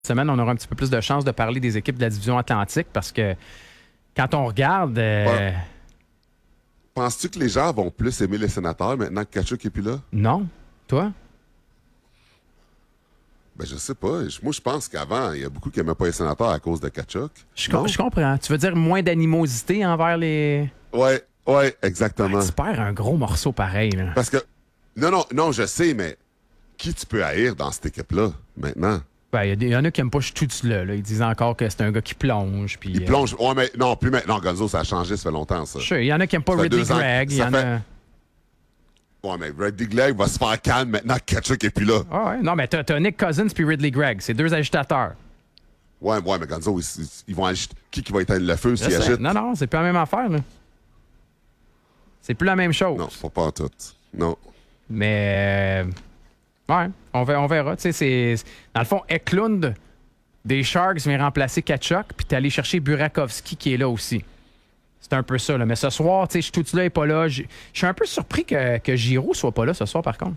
Semaine, on aura un petit peu plus de chance de parler des équipes de la division Atlantique parce que quand on regarde... Penses-tu que les gens vont plus aimer les Sénateurs maintenant que Tkachuk n'est plus là? Non. Toi? Ben, je sais pas. Moi, je pense qu'avant, il y a beaucoup qui n'aimaient pas les Sénateurs à cause de Tkachuk. Je comprends. Tu veux dire moins d'animosité envers les... Ouais, exactement. Tu perds un gros morceau pareil. Là. Parce que... Non, je sais, mais qui tu peux haïr dans cette équipe-là, maintenant? Ben, il y en a qui n'aiment pas tout là. Ils disent encore que c'est un gars qui plonge. Puis, il plonge. Ouais, mais non, plus maintenant. Gonzo, ça a changé, ça fait longtemps, ça. Il y en a qui n'aiment pas Ridley Gregg. Ouais, mais Ridley Gregg va se faire calme maintenant que Tkachuk n'est plus là. Ah ouais. Non, mais t'as Nick Cousins puis Ridley Gregg. C'est deux agitateurs. Ouais, mais Gonzo, ils vont agiter. Qui va éteindre le feu s'ils agitent? Non, c'est plus la même affaire, là. C'est plus la même chose. Non, pas en tout. Non. Mais... Ouais, on verra. Tu sais, dans le fond, Eklund des Sharks vient remplacer Tkachuk, puis t'es allé chercher Burakovsky qui est là aussi. C'est un peu ça, là. Mais ce soir, tu sais, Stützle n'est pas là. Je suis un peu surpris que Giroux soit pas là ce soir, par contre.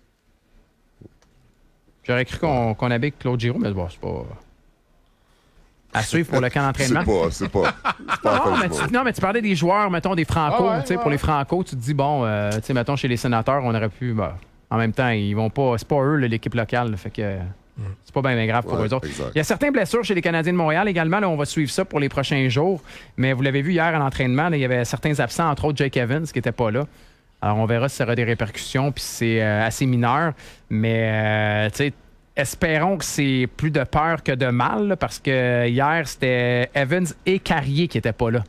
J'aurais cru qu'on avait Claude Giroux, mais bon, c'est pas... À suivre pour le camp d'entraînement. C'est pas non, mais tu parlais des joueurs, mettons, des Franco. Pour les Franco, tu te dis, bon, tu sais, mettons, chez les Sénateurs, on aurait pu... en même temps, ils vont pas... C'est pas eux, là, l'équipe locale. Là, fait que c'est pas bien grave pour eux autres. Exact. Il y a certaines blessures chez les Canadiens de Montréal également. Là, on va suivre ça pour les prochains jours. Mais vous l'avez vu hier à l'entraînement, là, il y avait certains absents, entre autres Jake Evans, qui n'était pas là. Alors, on verra si ça aura des répercussions, puis c'est assez mineur. Mais, tu sais, espérons que c'est plus de peur que de mal, là, parce que hier, c'était Evans et Carrier qui n'étaient pas là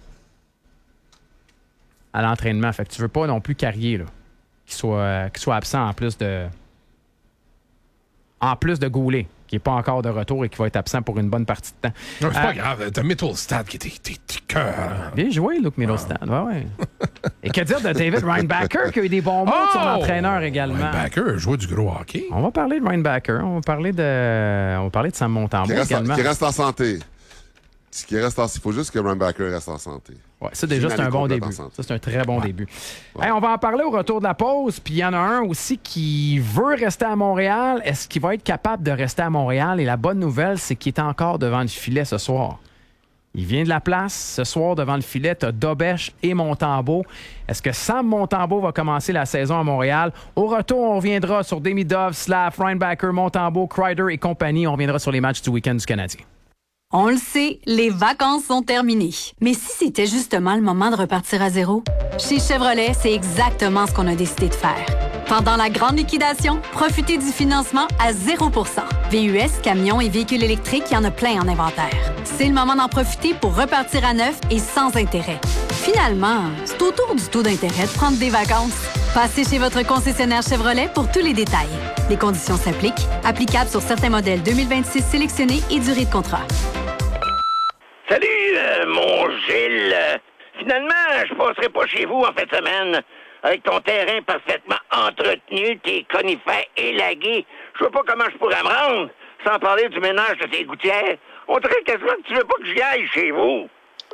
à l'entraînement. Fait que tu veux pas non plus Carrier, là, qui soit absent en plus de Goulet, qui n'est pas encore de retour et qui va être absent pour une bonne partie de temps. Non, c'est pas grave. T'as Mittelstadt qui était cœur. Bien joué, Luke Mittelstadt. Ouais. Et que dire de David Reinbacher qui a eu des bons mots de son entraîneur également. Reinbacher a joué du gros hockey. On va parler de Reinbacher. On va parler de Sam Montembeault également. Qui reste en santé. Il faut juste que Reinbacher reste en santé. Ouais, ça, déjà, c'est un bon début. Ça, c'est un très bon début. Ouais. Hey, on va en parler au retour de la pause. Puis il y en a un aussi qui veut rester à Montréal. Est-ce qu'il va être capable de rester à Montréal? Et la bonne nouvelle, c'est qu'il est encore devant le filet ce soir. Il vient de la place. Ce soir, devant le filet, tu as Dobèche et Montembeault. Est-ce que Sam Montembeault va commencer la saison à Montréal? Au retour, on reviendra sur Demidov, Slav, Reinbacher, Montembeault, Kreider et compagnie. On reviendra sur les matchs du week-end du Canadien. On le sait, les vacances sont terminées. Mais si c'était justement le moment de repartir à zéro? Chez Chevrolet, c'est exactement ce qu'on a décidé de faire. Pendant la grande liquidation, profitez du financement à 0%. VUS, camions et véhicules électriques, il y en a plein en inventaire. C'est le moment d'en profiter pour repartir à neuf et sans intérêt. Finalement, c'est au tour du taux d'intérêt de prendre des vacances. Passez chez votre concessionnaire Chevrolet pour tous les détails. Les conditions s'appliquent. Applicables sur certains modèles 2026 sélectionnés et durée de contrat. Salut, mon Gilles. Finalement, je passerai pas chez vous en fin de semaine. Avec ton terrain parfaitement entretenu, tes conifères élagués, je vois pas comment je pourrais me rendre, sans parler du ménage de tes gouttières. On dirait quasiment que tu veux pas que j'y aille chez vous.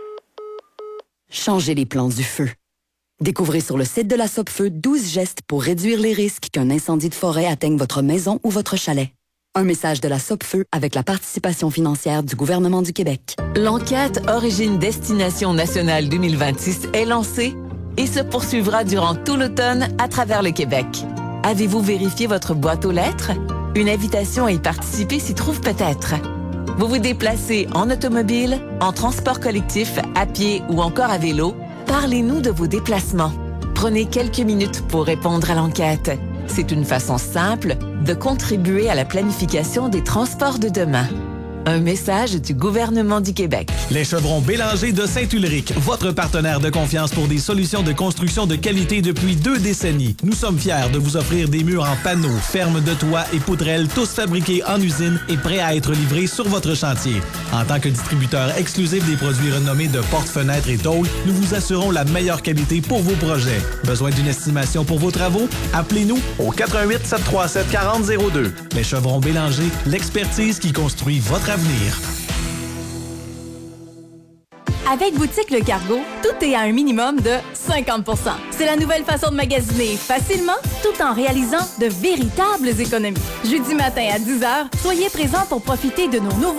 Changez les plans du feu. Découvrez sur le site de la Sopfeu 12 gestes pour réduire les risques qu'un incendie de forêt atteigne votre maison ou votre chalet. Un message de la Sopfeu avec la participation financière du gouvernement du Québec. L'enquête Origine-Destination Nationale 2026 est lancée et se poursuivra durant tout l'automne à travers le Québec. Avez-vous vérifié votre boîte aux lettres? Une invitation à y participer s'y trouve peut-être. Vous vous déplacez en automobile, en transport collectif, à pied ou encore à vélo? Parlez-nous de vos déplacements. Prenez quelques minutes pour répondre à l'enquête. C'est une façon simple de contribuer à la planification des transports de demain. Un message du gouvernement du Québec. Les Chevrons Bélanger de Saint-Ulrich, votre partenaire de confiance pour des solutions de construction de qualité depuis 2 décennies. Nous sommes fiers de vous offrir des murs en panneaux, fermes de toit et poutrelles, tous fabriqués en usine et prêts à être livrés sur votre chantier. En tant que distributeur exclusif des produits renommés de portes, fenêtres et tôles, nous vous assurons la meilleure qualité pour vos projets. Besoin d'une estimation pour vos travaux? Appelez-nous au 88 737 4002. Les Chevrons Bélanger, l'expertise qui construit votre avenir. Avec Boutique Le Cargo, tout limité à un minimum de 50 %. C'est la nouvelle façon de magasiner facilement tout en réalisant de véritables économies. Jeudi matin à 10h, soyez présents pour profiter de nos nouveaux